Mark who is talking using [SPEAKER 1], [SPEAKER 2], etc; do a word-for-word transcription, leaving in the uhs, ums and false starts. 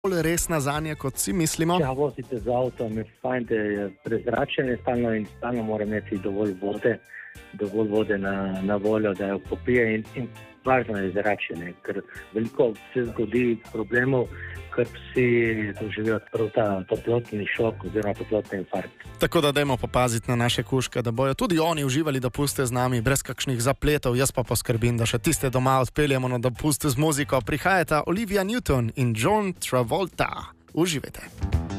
[SPEAKER 1] bolj resna zanje, kot si mislimo?
[SPEAKER 2] Ja, vozite z avtom, je fajn, da je prezračenje stalno in stalno mora imeti dovolj vode, dovolj vode na, na voljo, da jo popije in, in važno je zračenje, ker veliko se zgodi problemov, ker psi doživijo prav ta toplotni šok oziroma toplotni infarkt.
[SPEAKER 1] Tako da dajmo popaziti na naše kužke, da bojo tudi oni uživali dopuste z nami, brez kakšnih zapletov. Jaz pa poskrbim, da še tiste doma odpeljemo na dopuste z muziko. Prihajata Olivia Newton in John Travolta. Uživajte.